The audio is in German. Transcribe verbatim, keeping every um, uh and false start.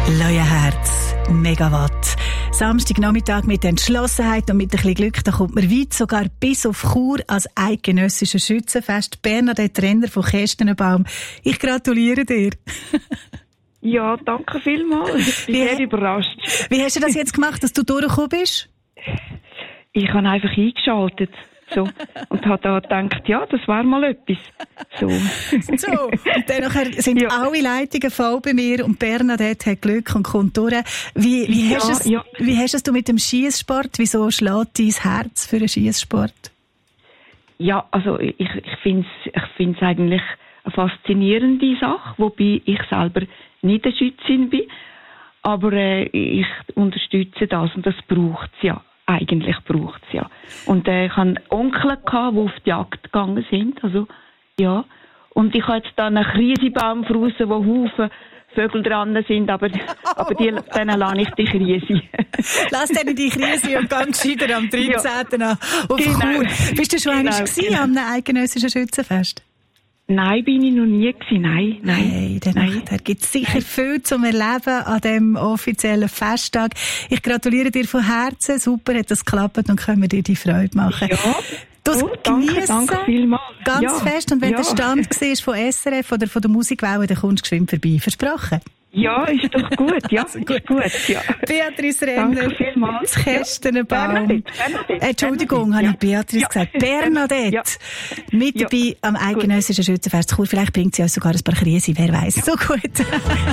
Leuenherz, Megawatt. Samstagnachmittag mit Entschlossenheit und mit ein bisschen Glück, da kommt man weit, sogar bis auf Chur als eidgenössisches Schützenfest. Bernadette Renner von Kästenenbaum, ich gratuliere dir. Ja, danke vielmals. Ich bin sehr überrascht. Wie hast du das jetzt gemacht, dass du durchgekommen bist? Ich habe einfach eingeschaltet. So. Und habe da gedacht, ja, das wäre mal etwas. So. So. Und dann nachher sind ja. alle Leitungen voll bei mir und Bernadette hat Glück und kommt durch. Wie, wie, ja, hast es, ja. wie hast du es mit dem Schiesssport? Wieso schlägt dein Herz für den Schiesssport? Ja, also ich, ich finde es ich find's eigentlich eine faszinierende Sache, wobei ich selber nicht eine Schützin bin. Aber äh, ich unterstütze das und das braucht es ja. Eigentlich braucht es ja. Und äh, ich hatte Onkel, die auf die Jagd gegangen sind. Also, ja. Und ich habe jetzt da einen Krisebaum draussen, wo Haufen Vögel dran sind, aber, aber die, denen lasse ich die Krise. Lass denen die Krise und ganz wieder am dreizehnten an auf genau. Chur. Bist du schon einmal genau, gewesen genau. an einem eidgenössischen Schützenfest? Nein, bin ich noch nie gewesen. Nein, nein. Hey, dann nein. Da gibt es sicher viel zum Erleben an diesem offiziellen Festtag. Ich gratuliere dir von Herzen. Super, hat das geklappt und können wir dir die Freude machen. Ja. Das oh, danke, geniessen danke vielmals. ganz ja. fest. Und wenn ja. der Stand war von S R F oder von der Musikwelle, dann kommst du geschwind vorbei. Versprochen? Ja, ist doch gut. Ja, also gut. Ist gut ja. Beatrice Renner, danke vielmals. das Kästenenbaum. Bernadette, Bernadette, Entschuldigung, Bernadette. habe ich Beatrice ja. gesagt. Bernadette, ja. mit ja. dabei am eidgenössischen Schützenfest. Vielleicht bringt sie uns sogar ein paar Krise, wer weiß. Ja. So gut.